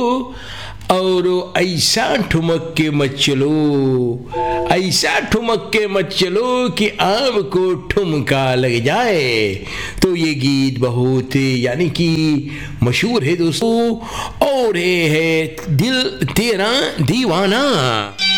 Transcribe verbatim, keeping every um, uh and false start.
और ऐसा ठुमक के मत चलो, ऐसा ठुमक के मत चलो कि आम को ठुमका लग जाए। तो ये गीत बहुत यानी कि मशहूर है दोस्तों, और ये है दिल तेरा दीवाना।